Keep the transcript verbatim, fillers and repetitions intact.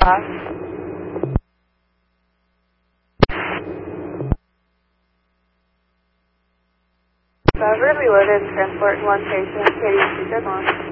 Cross. Driver reloaded, transport one patient, Katie, good morning.